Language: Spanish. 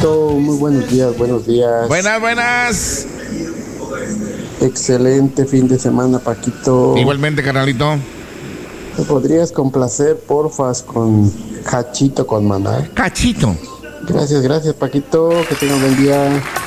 Paquito, muy buenos días, buenos días. Buenas. Excelente fin de semana, Paquito. Igualmente, carnalito. ¿Me podrías complacer, porfas, con Cachito con Maná? Cachito. Gracias, Paquito. Que tenga un buen día.